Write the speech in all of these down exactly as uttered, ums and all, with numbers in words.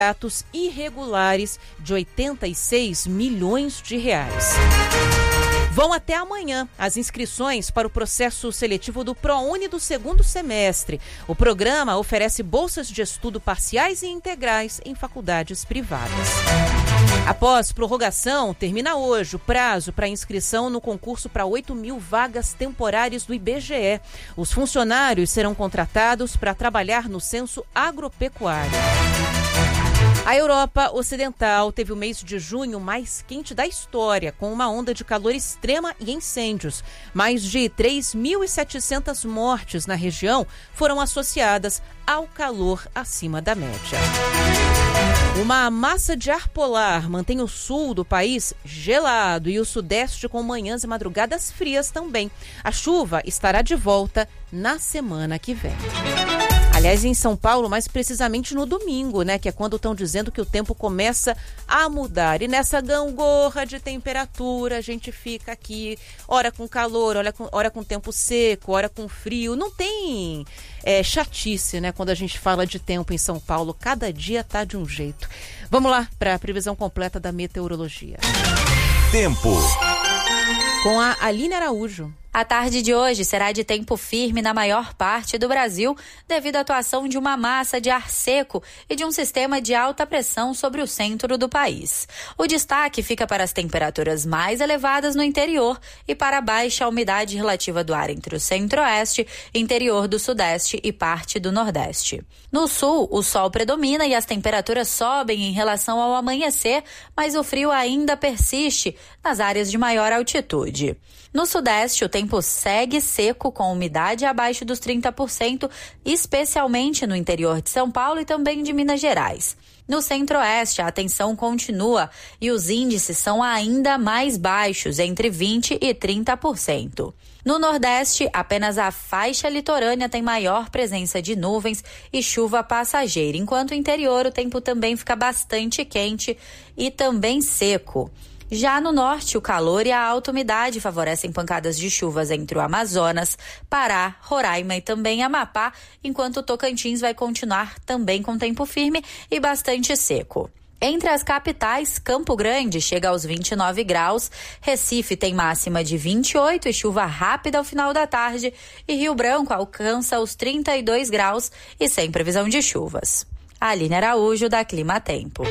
contratos irregulares de oitenta e seis milhões de reais. Vão até amanhã as inscrições para o processo seletivo do ProUni do segundo semestre. O programa oferece bolsas de estudo parciais e integrais em faculdades privadas. Após prorrogação, termina hoje o prazo para inscrição no concurso para oito mil vagas temporárias do I B G E. Os funcionários serão contratados para trabalhar no censo agropecuário. A Europa Ocidental teve o mês de junho mais quente da história, com uma onda de calor extrema e incêndios. Mais de três mil e setecentas mortes na região foram associadas ao calor acima da média. Uma massa de ar polar mantém o sul do país gelado e o sudeste com manhãs e madrugadas frias também. A chuva estará de volta na semana que vem. Aliás, em São Paulo, mais precisamente no domingo, né? Que é quando estão dizendo que o tempo começa a mudar. E nessa gangorra de temperatura, a gente fica aqui, ora com calor, ora com, ora com tempo seco, ora com frio. Não tem é, chatice, né? Quando a gente fala de tempo em São Paulo. Cada dia tá de um jeito. Vamos lá para a previsão completa da meteorologia. Tempo. Com a Aline Araújo. A tarde de hoje será de tempo firme na maior parte do Brasil, devido à atuação de uma massa de ar seco e de um sistema de alta pressão sobre o centro do país. O destaque fica para as temperaturas mais elevadas no interior e para a baixa umidade relativa do ar entre o centro-oeste, interior do sudeste e parte do nordeste. No sul, o sol predomina e as temperaturas sobem em relação ao amanhecer, mas o frio ainda persiste nas áreas de maior altitude. No sudeste, o tempo segue seco, com umidade abaixo dos trinta por cento, especialmente no interior de São Paulo e também de Minas Gerais. No centro-oeste, a tensão continua e os índices são ainda mais baixos, entre vinte por cento e trinta por cento. No nordeste, apenas a faixa litorânea tem maior presença de nuvens e chuva passageira, enquanto o interior o tempo também fica bastante quente e também seco. Já no norte, o calor e a alta umidade favorecem pancadas de chuvas entre o Amazonas, Pará, Roraima e também Amapá, enquanto o Tocantins vai continuar também com tempo firme e bastante seco. Entre as capitais, Campo Grande chega aos vinte e nove graus, Recife tem máxima de vinte e oito e chuva rápida ao final da tarde, e Rio Branco alcança os trinta e dois graus e sem previsão de chuvas. Aline Araújo, da Clima Tempo.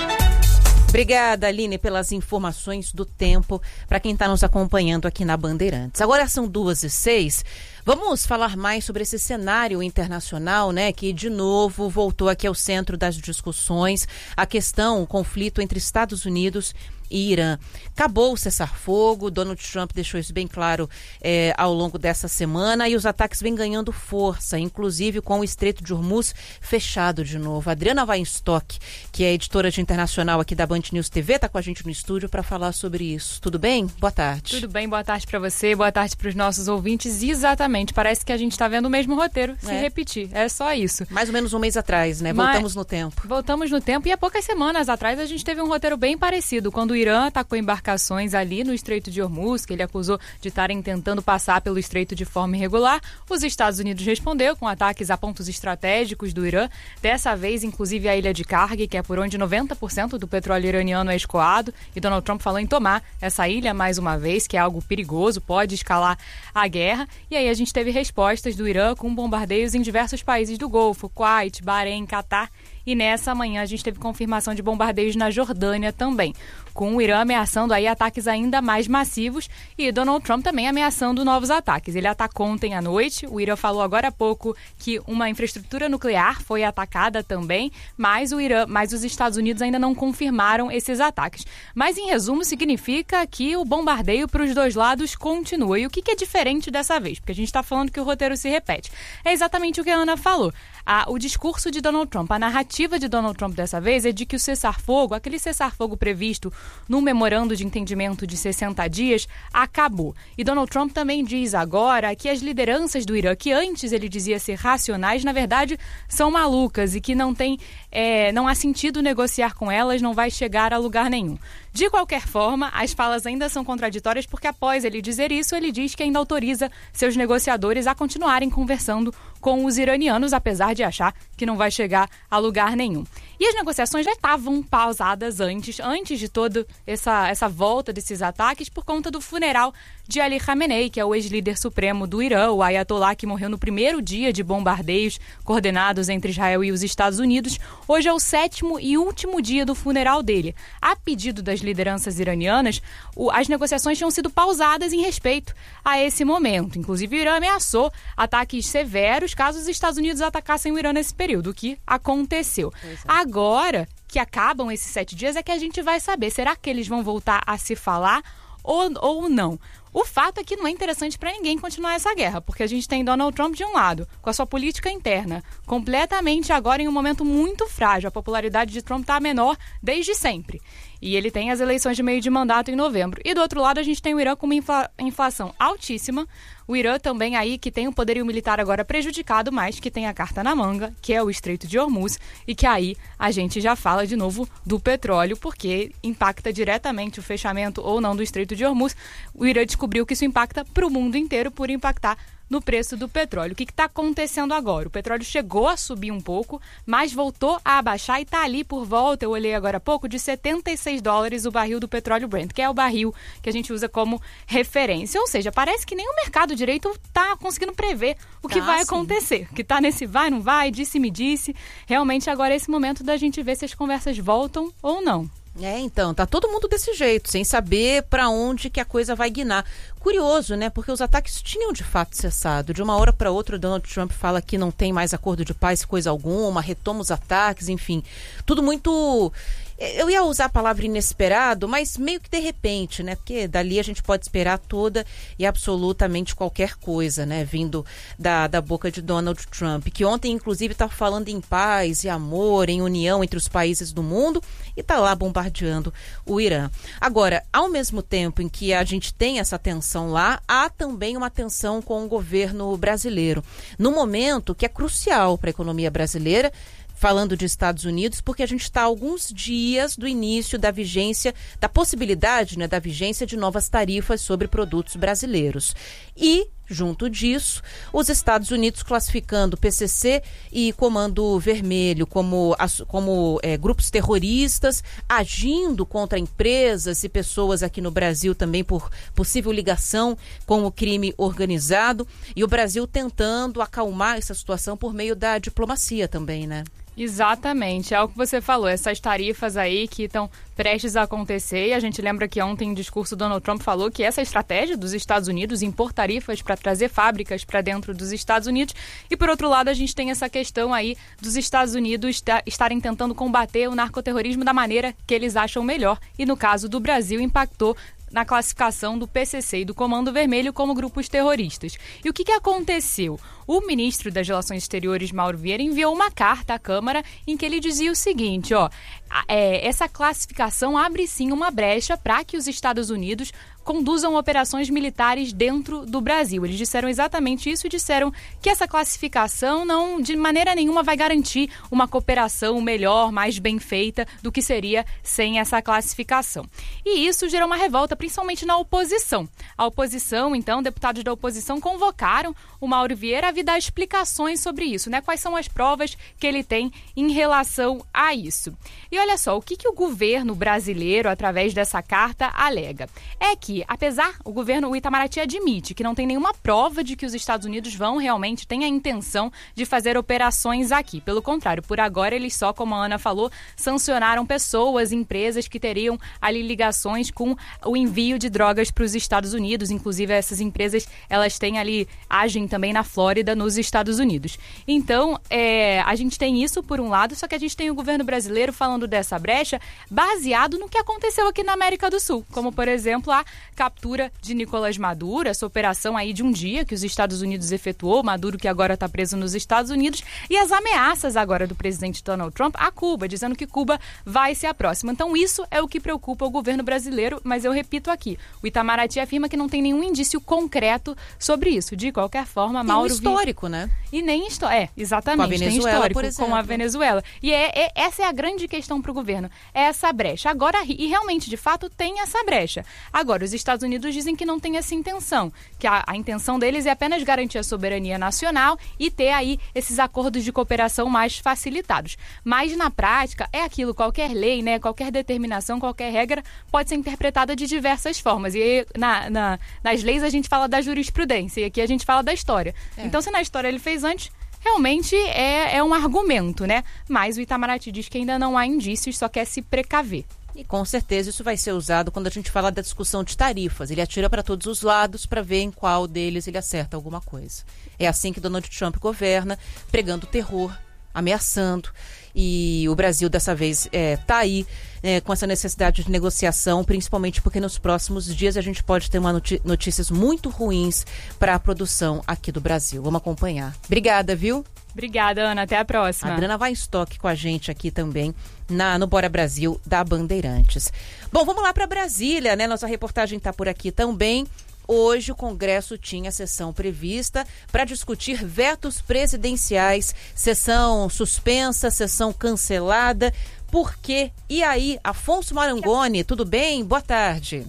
Obrigada, Aline, pelas informações do tempo para quem está nos acompanhando aqui na Bandeirantes. Agora são duas e seis. Vamos falar mais sobre esse cenário internacional, né, que de novo voltou aqui ao centro das discussões, a questão, o conflito entre Estados Unidos e Irã. Acabou o cessar-fogo, Donald Trump deixou isso bem claro é, ao longo dessa semana, e os ataques vêm ganhando força, inclusive com o Estreito de Hormuz fechado de novo. Adriana Weinstock, que é editora de internacional aqui da Band News T V, está com a gente no estúdio para falar sobre isso. Tudo bem? Boa tarde. Tudo bem, boa tarde para você, boa tarde para os nossos ouvintes. Exatamente, parece que a gente está vendo o mesmo roteiro se é. repetir, é só isso. Mais ou menos um mês atrás, né? Mas, voltamos no tempo. Voltamos no tempo, e há poucas semanas atrás a gente teve um roteiro bem parecido, quando o Irã atacou embarcações ali no Estreito de Hormuz, que ele acusou de estarem tentando passar pelo estreito de forma irregular. Os Estados Unidos respondeu com ataques a pontos estratégicos do Irã, dessa vez inclusive a ilha de Karg, que é por onde noventa por cento do petróleo iraniano é escoado, e Donald Trump falou em tomar essa ilha mais uma vez, que é algo perigoso, pode escalar a guerra. E aí a gente teve respostas do Irã com bombardeios em diversos países do Golfo, Kuwait, Bahrein, Catar, e nessa manhã a gente teve confirmação de bombardeios na Jordânia também, com o Irã ameaçando aí ataques ainda mais massivos e Donald Trump também ameaçando novos ataques. Ele atacou ontem à noite, o Irã falou agora há pouco que uma infraestrutura nuclear foi atacada também, mas o Irã, mas os Estados Unidos ainda não confirmaram esses ataques. Mas, em resumo, significa que o bombardeio para os dois lados continua. E o que, que é diferente dessa vez? Porque a gente está falando que o roteiro se repete. É exatamente o que a Ana falou. Ah, o discurso de Donald Trump, a narrativa de Donald Trump dessa vez é de que o cessar-fogo, aquele cessar-fogo previsto no memorando de entendimento de sessenta dias, acabou. E Donald Trump também diz agora que as lideranças do Irã, que antes ele dizia ser racionais, na verdade são malucas e que não tem, é, não há sentido negociar com elas, não vai chegar a lugar nenhum. De qualquer forma, as falas ainda são contraditórias porque após ele dizer isso, ele diz que ainda autoriza seus negociadores a continuarem conversando com os iranianos, apesar de achar que não vai chegar a lugar nenhum. E as negociações já estavam pausadas antes, antes de toda essa, essa volta desses ataques, por conta do funeral de Ali Khamenei, que é o ex-líder supremo do Irã, o Ayatollah, que morreu no primeiro dia de bombardeios coordenados entre Israel e os Estados Unidos. Hoje é o sétimo e último dia do funeral dele. A pedido das lideranças iranianas, o, as negociações tinham sido pausadas em respeito a esse momento. Inclusive, o Irã ameaçou ataques severos caso os Estados Unidos atacassem o Irã nesse período, o que aconteceu. Agora que acabam esses sete dias é que a gente vai saber, será que eles vão voltar a se falar ou, ou não? O fato é que não é interessante para ninguém continuar essa guerra, porque a gente tem Donald Trump de um lado, com a sua política interna, completamente agora em um momento muito frágil. A popularidade de Trump está menor desde sempre. E ele tem as eleições de meio de mandato em novembro. E do outro lado a gente tem o Irã com uma infla- inflação altíssima. O Irã também aí que tem o poderio militar agora prejudicado, mas que tem a carta na manga, que é o Estreito de Hormuz. E que aí a gente já fala de novo do petróleo, porque impacta diretamente o fechamento ou não do Estreito de Hormuz. O Irã descobriu que isso impacta para o mundo inteiro por impactar no preço do petróleo. O que está acontecendo agora? O petróleo chegou a subir um pouco, mas voltou a abaixar e está ali por volta, eu olhei agora há pouco, de setenta e seis dólares o barril do petróleo Brent, que é o barril que a gente usa como referência. Ou seja, parece que nem o mercado direito está conseguindo prever o que ah, vai sim. acontecer. Que está nesse vai, não vai, disse-me disse. Realmente agora é esse momento da gente ver se as conversas voltam ou não. É, então, tá todo mundo desse jeito, sem saber para onde que a coisa vai guinar. Curioso, né? Porque os ataques tinham de fato cessado. De uma hora para outra, o Donald Trump fala que não tem mais acordo de paz, coisa alguma, retoma os ataques, enfim. Tudo muito... Eu ia usar a palavra inesperado, mas meio que de repente, né? Porque dali a gente pode esperar toda e absolutamente qualquer coisa, né? Vindo da, da boca de Donald Trump, que ontem, inclusive, estava falando em paz e amor, em união entre os países do mundo e está lá bombardeando o Irã. Agora, ao mesmo tempo em que a gente tem essa tensão lá, há também uma tensão com o governo brasileiro. No momento que é crucial para a economia brasileira, falando de Estados Unidos, porque a gente está a alguns dias do início da vigência, da possibilidade, né, da vigência de novas tarifas sobre produtos brasileiros. E, junto disso, os Estados Unidos classificando P C C e Comando Vermelho como, como é, grupos terroristas, agindo contra empresas e pessoas aqui no Brasil também por possível ligação com o crime organizado. E o Brasil tentando acalmar essa situação por meio da diplomacia também, né? Exatamente, é o que você falou, essas tarifas aí que estão prestes a acontecer, e a gente lembra que ontem em discurso Donald Trump falou que essa estratégia dos Estados Unidos impor tarifas para trazer fábricas para dentro dos Estados Unidos, e por outro lado a gente tem essa questão aí dos Estados Unidos estarem tentando combater o narcoterrorismo da maneira que eles acham melhor, e no caso do Brasil impactou na classificação do P C C e do Comando Vermelho como grupos terroristas. E o que, que aconteceu? O ministro das Relações Exteriores, Mauro Vieira, enviou uma carta à Câmara em que ele dizia o seguinte, ó, é, essa classificação abre sim uma brecha para que os Estados Unidos conduzam operações militares dentro do Brasil. Eles disseram exatamente isso e disseram que essa classificação não, de maneira nenhuma, vai garantir uma cooperação melhor, mais bem feita do que seria sem essa classificação. E isso gerou uma revolta, principalmente na oposição. A oposição, então, deputados da oposição convocaram o Mauro Vieira a vir dar explicações sobre isso, né? Quais são as provas que ele tem em relação a isso. E olha só, o que, que o governo brasileiro, através dessa carta, alega? É que, apesar, o governo, o Itamaraty admite que não tem nenhuma prova de que os Estados Unidos vão realmente, têm a intenção de fazer operações aqui. Pelo contrário, por agora eles só, como a Ana falou, sancionaram pessoas, empresas que teriam ali ligações com o envio de drogas para os Estados Unidos. Inclusive, essas empresas, elas têm ali, agem também na Flórida, nos Estados Unidos. Então, é, a gente tem isso por um lado, só que a gente tem o governo brasileiro falando dessa brecha baseado no que aconteceu aqui na América do Sul, como, por exemplo, a captura de Nicolás Maduro, essa operação aí de um dia que os Estados Unidos efetuou, Maduro que agora está preso nos Estados Unidos, e as ameaças agora do presidente Donald Trump a Cuba, dizendo que Cuba vai ser a próxima. Então, isso é o que preocupa o governo brasileiro, mas eu repito aqui, o Itamaraty afirma que não tem nenhum indício concreto sobre isso. De qualquer forma, Mauro Vieira... histórico, né? E nem histórico, é, exatamente, com a Venezuela, tem histórico por exemplo. com a Venezuela. E é, é, essa é a grande questão para o governo, é essa brecha. Agora, e realmente, de fato, tem essa brecha. Agora, os Estados Unidos dizem que não tem essa intenção, que a, a intenção deles é apenas garantir a soberania nacional e ter aí esses acordos de cooperação mais facilitados. Mas, na prática, é aquilo, qualquer lei, né, qualquer determinação, qualquer regra pode ser interpretada de diversas formas. E na, na, nas leis a gente fala da jurisprudência e aqui a gente fala da história. É. Então, se na história ele fez antes, realmente é, é um argumento, né? Mas o Itamaraty diz que ainda não há indícios, só quer se precaver. E com certeza isso vai ser usado quando a gente fala da discussão de tarifas. Ele atira para todos os lados para ver em qual deles ele acerta alguma coisa. É assim que Donald Trump governa, pregando terror, ameaçando. E o Brasil, dessa vez, está é, tá aí é, com essa necessidade de negociação, principalmente porque nos próximos dias a gente pode ter uma noti- notícias muito ruins para a produção aqui do Brasil. Vamos acompanhar. Obrigada, viu? Obrigada, Ana. Até a próxima. A Adriana Weinstock com a gente aqui também na, no Bora Brasil da Bandeirantes. Bom, vamos lá para Brasília, né? Nossa reportagem está por aqui também. Hoje o Congresso tinha sessão prevista para discutir vetos presidenciais, sessão suspensa, sessão cancelada. Por quê? E aí, Afonso Marangoni, tudo bem? Boa tarde.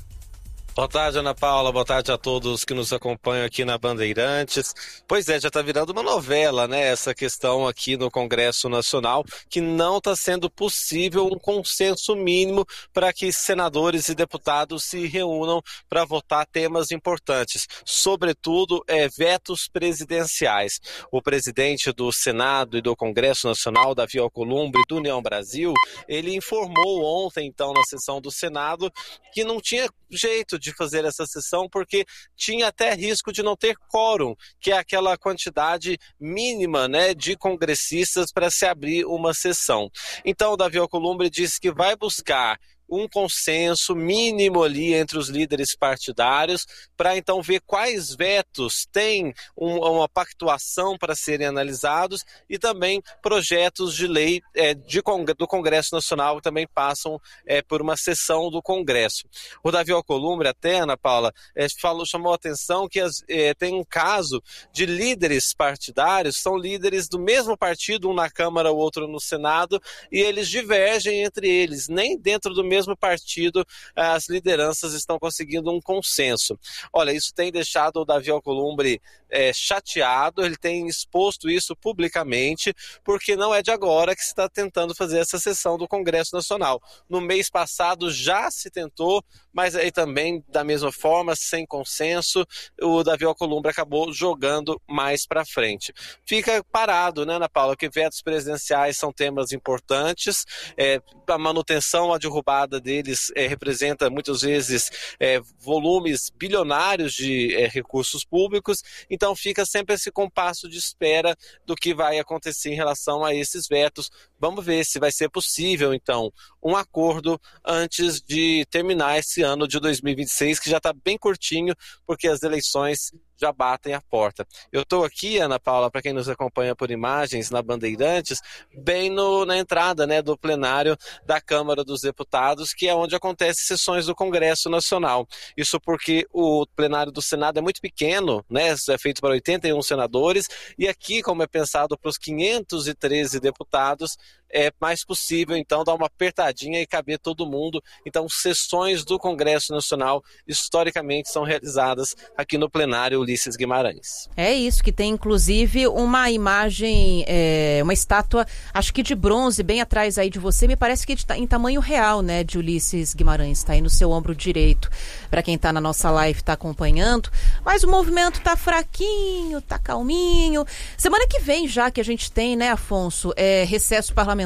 Boa tarde, Ana Paula. Boa tarde a todos que nos acompanham aqui na Bandeirantes. Pois é, já está virando uma novela, né? Essa questão aqui no Congresso Nacional, que não está sendo possível um consenso mínimo para que senadores e deputados se reúnam para votar temas importantes, sobretudo é, vetos presidenciais. O presidente do Senado e do Congresso Nacional, Davi Alcolumbre, do União Brasil, ele informou ontem, então, na sessão do Senado, que não tinha jeito de fazer essa sessão porque tinha até risco de não ter quórum, que é aquela quantidade mínima, né, de congressistas para se abrir uma sessão. Então, o Davi Alcolumbre disse que vai buscar um consenso mínimo ali entre os líderes partidários para então ver quais vetos têm um, uma pactuação para serem analisados e também projetos de lei é, de, do Congresso Nacional que também passam é, por uma sessão do Congresso. O Davi Alcolumbre até, Ana Paula, é, falou, chamou a atenção que as, é, tem um caso de líderes partidários, são líderes do mesmo partido, um na Câmara, o outro no Senado, e eles divergem entre eles, nem dentro do mesmo mesmo partido, as lideranças estão conseguindo um consenso. Olha, isso tem deixado o Davi Alcolumbre é, chateado, ele tem exposto isso publicamente, porque não é de agora que se está tentando fazer essa sessão do Congresso Nacional. No mês passado já se tentou, mas aí também, da mesma forma, sem consenso, o Davi Alcolumbre acabou jogando mais para frente. Fica parado, né, Ana Paula, que vetos presidenciais são temas importantes, é, a manutenção, a derrubada deles é, representa muitas vezes é, volumes bilionários de é, recursos públicos, então fica sempre esse compasso de espera do que vai acontecer em relação a esses vetos. Vamos ver se vai ser possível, então, um acordo antes de terminar esse ano de dois mil e vinte e seis, que já está bem curtinho, porque as eleições já batem a porta. Eu estou aqui, Ana Paula, para quem nos acompanha por imagens, na Bandeirantes, bem no, na entrada, né, do plenário da Câmara dos Deputados, que é onde acontecem sessões do Congresso Nacional. Isso porque o plenário do Senado é muito pequeno, né, é feito para oitenta e um senadores, e aqui, como é pensado para os quinhentos e treze deputados, é mais possível, então, dar uma apertadinha e caber todo mundo. Então, sessões do Congresso Nacional, historicamente, são realizadas aqui no plenário Ulisses Guimarães. É isso, que tem, inclusive, uma imagem, é, uma estátua, acho que de bronze, bem atrás aí de você, me parece que em tamanho real, né, de Ulisses Guimarães, está aí no seu ombro direito, para quem está na nossa live, está acompanhando, mas o movimento está fraquinho, está calminho. Semana que vem já que a gente tem, né, Afonso, é, recesso parlamentar,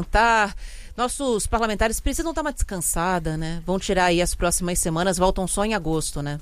nossos parlamentares precisam dar uma descansada, né? Vão tirar aí as próximas semanas, voltam só em agosto, né?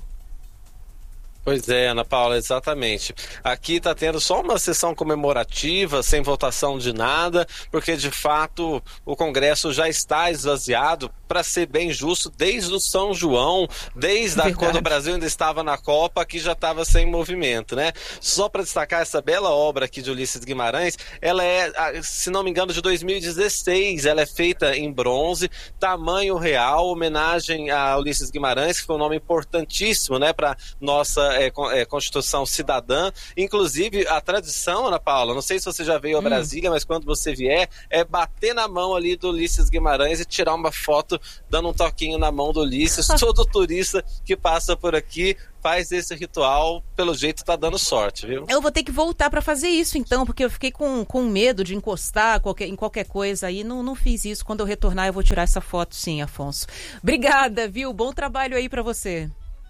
Pois é, Ana Paula, exatamente. Aqui está tendo só uma sessão comemorativa, sem votação de nada, porque de fato o Congresso já está esvaziado, para ser bem justo, desde o São João, desde a, quando o Brasil ainda estava na Copa, aqui já estava sem movimento, né? Só para destacar essa bela obra aqui de Ulisses Guimarães, ela é, se não me engano, de dois mil e dezesseis, ela é feita em bronze, tamanho real, homenagem a Ulisses Guimarães, que foi um nome importantíssimo, né, para nossa é, é, Constituição Cidadã. Inclusive, a tradição, Ana Paula, não sei se você já veio a hum. Brasília, mas quando você vier, é bater na mão ali do Ulisses Guimarães e tirar uma foto dando um toquinho na mão do Ulisses. Todo turista que passa por aqui faz esse ritual, pelo jeito tá dando sorte, viu? Eu vou ter que voltar para fazer isso então, porque eu fiquei com, com medo de encostar qualquer, em qualquer coisa aí, não, não fiz isso. Quando eu retornar eu vou tirar essa foto sim, Afonso. Obrigada, viu? Bom trabalho aí para você.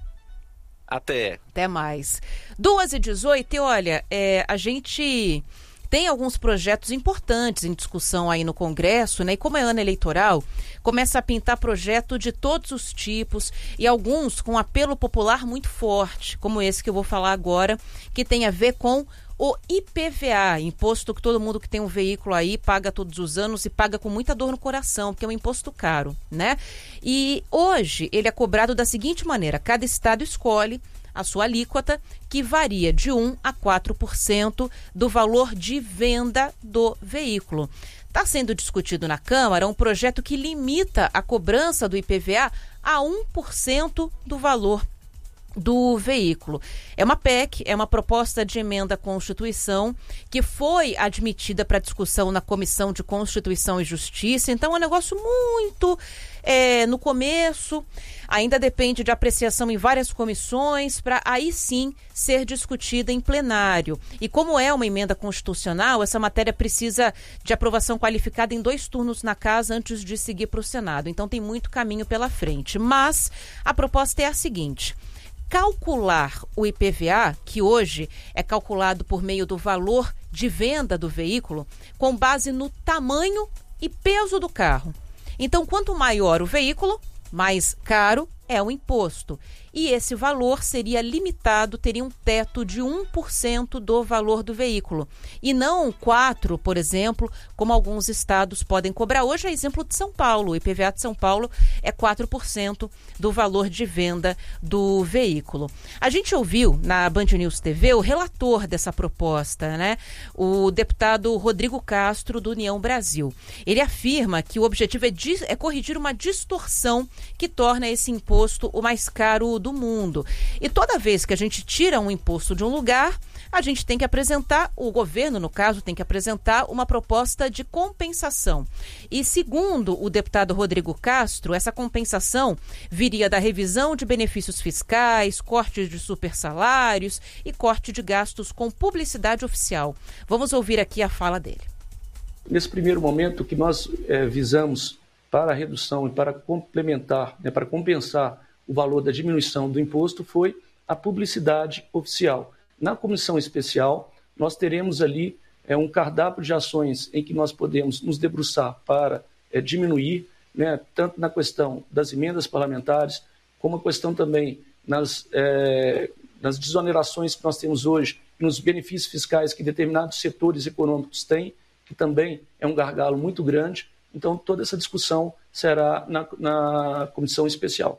Até. Até mais. duas e dezoito, e olha, é, a gente tem alguns projetos importantes em discussão aí no Congresso, né? E como é ano eleitoral, começa a pintar projeto de todos os tipos e alguns com apelo popular muito forte, como esse que eu vou falar agora, que tem a ver com o I P V A, imposto que todo mundo que tem um veículo aí paga todos os anos e paga com muita dor no coração, porque é um imposto caro, né? E hoje ele é cobrado da seguinte maneira: cada estado escolhe a sua alíquota, que varia de um a quatro por cento do valor de venda do veículo. Está sendo discutido na Câmara um projeto que limita a cobrança do I P V A a um por cento do valor do veículo. É uma P E C, é uma proposta de emenda à Constituição que foi admitida para discussão na Comissão de Constituição e Justiça, então é um negócio muito é, no começo, ainda depende de apreciação em várias comissões para aí sim ser discutida em plenário. E como é uma emenda constitucional, essa matéria precisa de aprovação qualificada em dois turnos na casa antes de seguir para o Senado, então tem muito caminho pela frente. Mas a proposta é a seguinte: calcular o I P V A, que hoje é calculado por meio do valor de venda do veículo, com base no tamanho e peso do carro. Então, quanto maior o veículo, mais caro é o imposto. E esse valor seria limitado, teria um teto de um por cento do valor do veículo. E não quatro por cento, por exemplo, como alguns estados podem cobrar. Hoje é exemplo de São Paulo. O I P V A de São Paulo é quatro por cento do valor de venda do veículo. A gente ouviu na Band News T V o relator dessa proposta, né? O deputado Rodrigo Castro, do União Brasil. Ele afirma que o objetivo é, dis- é corrigir uma distorção que torna esse imposto o mais caro do mundo. E toda vez que a gente tira um imposto de um lugar, a gente tem que apresentar, o governo, no caso, tem que apresentar uma proposta de compensação. E segundo o deputado Rodrigo Castro, essa compensação viria da revisão de benefícios fiscais, cortes de supersalários e corte de gastos com publicidade oficial. Vamos ouvir aqui a fala dele. Nesse primeiro momento, o que nós é, visamos para a redução e para complementar, né, para compensar o valor da diminuição do imposto foi a publicidade oficial. Na comissão especial, nós teremos ali é, um cardápio de ações em que nós podemos nos debruçar para é, diminuir, né, tanto na questão das emendas parlamentares, como a questão também nas, é, nas desonerações que nós temos hoje, nos benefícios fiscais que determinados setores econômicos têm, que também é um gargalo muito grande. Então, toda essa discussão será na, na comissão especial.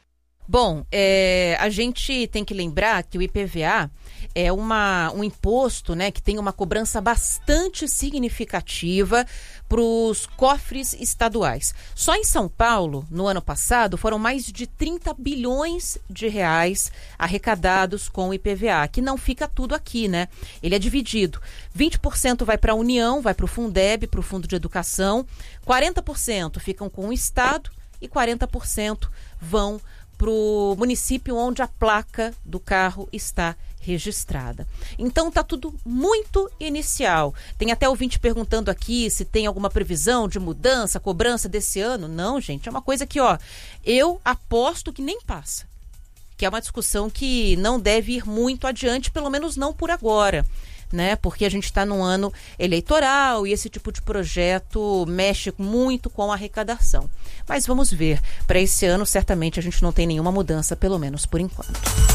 Bom, é, a gente tem que lembrar que o I P V A é uma, um imposto, né, que tem uma cobrança bastante significativa para os cofres estaduais. Só em São Paulo, no ano passado, foram mais de trinta bilhões de reais arrecadados com o I P V A, que não fica tudo aqui, né? Ele é dividido. vinte por cento vai para a União, vai para o Fundeb, para o Fundo de Educação, quarenta por cento ficam com o Estado e quarenta por cento vão para o município onde a placa do carro está registrada. Então tá tudo muito inicial. Tem até ouvinte perguntando aqui se tem alguma previsão de mudança, cobrança desse ano. Não, gente, é uma coisa que, ó, eu aposto que nem passa. Que é uma discussão que não deve ir muito adiante, pelo menos não por agora, né? Porque a gente está num ano eleitoral e esse tipo de projeto mexe muito com a arrecadação. Mas vamos ver. Para esse ano, certamente a gente não tem nenhuma mudança, pelo menos por enquanto.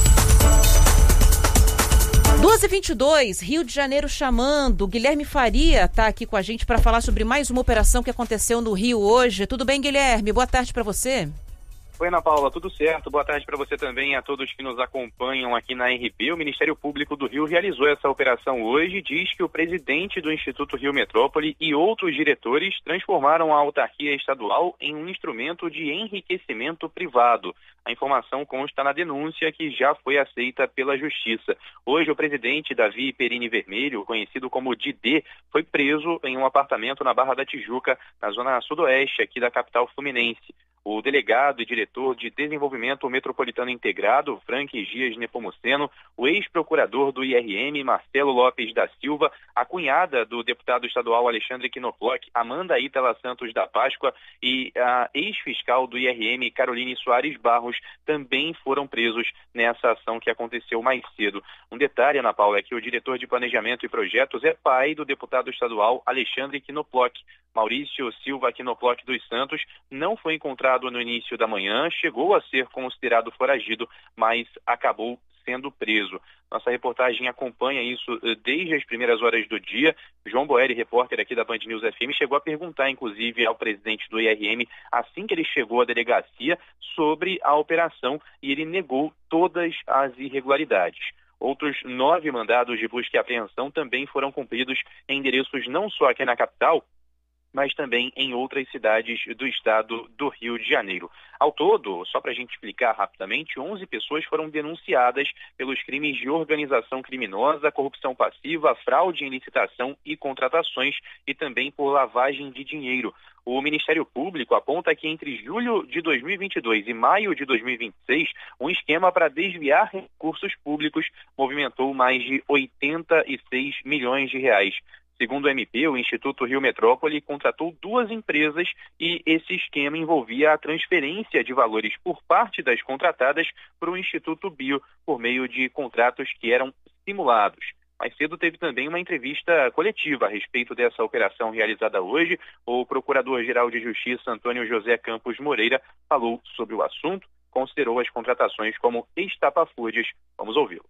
duas e vinte e dois, Rio de Janeiro chamando. Guilherme Faria está aqui com a gente para falar sobre mais uma operação que aconteceu no Rio hoje. Tudo bem, Guilherme? Boa tarde para você. Oi, Ana Paula, tudo certo? Boa tarde para você também e a todos que nos acompanham aqui na R B. O Ministério Público do Rio realizou essa operação hoje e diz que o presidente do Instituto Rio Metrópole e outros diretores transformaram a autarquia estadual em um instrumento de enriquecimento privado. A informação consta na denúncia que já foi aceita pela Justiça. Hoje, o presidente Davi Perini Vermelho, conhecido como Didê, foi preso em um apartamento na Barra da Tijuca, na zona sudoeste aqui da capital fluminense. O delegado e diretor de Desenvolvimento Metropolitano Integrado, Frank Gias Nepomuceno, o ex-procurador do I R M, Marcelo Lopes da Silva, a cunhada do deputado estadual Alexandre Knoploch, Amanda Ítala Santos da Páscoa, e a ex-fiscal do I R M, Caroline Soares Barros, também foram presos nessa ação que aconteceu mais cedo. Um detalhe, Ana Paula, é que o diretor de Planejamento e Projetos é pai do deputado estadual Alexandre Knoploch. Maurício Silva Knoploch dos Santos não foi encontrado no início da manhã, chegou a ser considerado foragido, mas acabou sendo preso. Nossa reportagem acompanha isso desde as primeiras horas do dia. João Boeri, repórter aqui da Band News F M, chegou a perguntar, inclusive, ao presidente do I R M, assim que ele chegou à delegacia, sobre a operação, e ele negou todas as irregularidades. Outros nove mandados de busca e apreensão também foram cumpridos em endereços não só aqui na capital, mas também em outras cidades do estado do Rio de Janeiro. Ao todo, só para a gente explicar rapidamente, onze pessoas foram denunciadas pelos crimes de organização criminosa, corrupção passiva, fraude em licitação e contratações, e também por lavagem de dinheiro. O Ministério Público aponta que entre julho de dois mil e vinte e dois e maio de dois mil e vinte e seis, um esquema para desviar recursos públicos movimentou mais de oitenta e seis milhões de reais. Segundo o M P, o Instituto Rio Metrópole contratou duas empresas e esse esquema envolvia a transferência de valores por parte das contratadas para o Instituto Bio por meio de contratos que eram simulados. Mais cedo teve também uma entrevista coletiva a respeito dessa operação realizada hoje. O Procurador-Geral de Justiça, Antônio José Campos Moreira, falou sobre o assunto, considerou as contratações como estapafúrdias. Vamos ouvi-lo.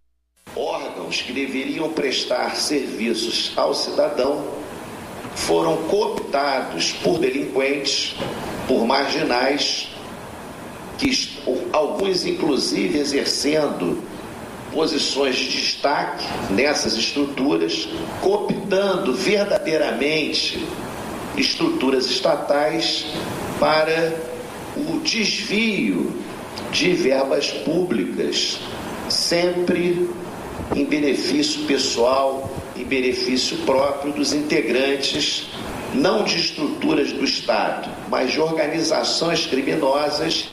Órgãos que deveriam prestar serviços ao cidadão foram cooptados por delinquentes, por marginais, que alguns inclusive exercendo posições de destaque nessas estruturas, cooptando verdadeiramente estruturas estatais para o desvio de verbas públicas, sempre em benefício pessoal, em benefício próprio dos integrantes, não de estruturas do Estado, mas de organizações criminosas.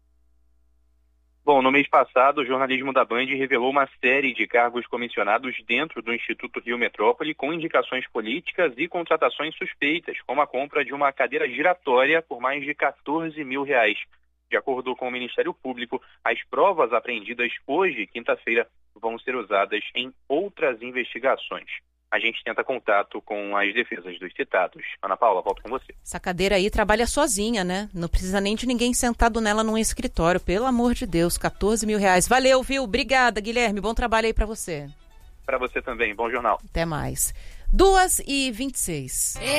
Bom, no mês passado, o jornalismo da Band revelou uma série de cargos comissionados dentro do Instituto Rio Metrópole com indicações políticas e contratações suspeitas, como a compra de uma cadeira giratória por mais de quatorze mil reais. De acordo com o Ministério Público, as provas apreendidas hoje, quinta-feira, vão ser usadas em outras investigações. A gente tenta contato com as defesas dos citados. Ana Paula, volto com você. Essa cadeira aí trabalha sozinha, né? Não precisa nem de ninguém sentado nela num escritório. Pelo amor de Deus, quatorze mil reais. Valeu, viu? Obrigada, Guilherme. Bom trabalho aí pra você. Para você também. Bom jornal. Até mais. duas e vinte e seis.